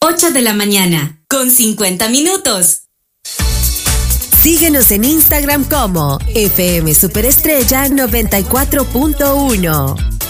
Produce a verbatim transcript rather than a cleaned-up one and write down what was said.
ocho de la mañana, con cincuenta minutos. Síguenos en Instagram como F M Superestrella noventa y cuatro punto uno.